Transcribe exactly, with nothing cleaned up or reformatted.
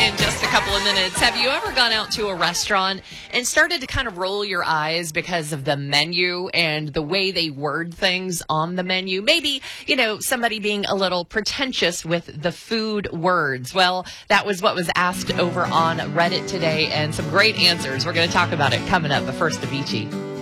in just a couple of minutes. Have you ever gone out to a restaurant and started to kind of roll your eyes because of the menu and the way they word things on the menu? Maybe, you know, somebody being a little pretentious with the food words. Well, that was what was asked over on Reddit today, and some great answers. We're going to talk about it coming up, but first, Avicii.